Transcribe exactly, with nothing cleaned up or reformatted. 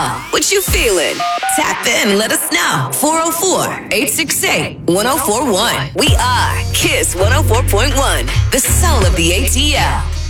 now. What you feeling? Tap in, let us know. four oh four, eight six eight, one oh four one. We are Kiss one oh four point one, the soul of the A T L.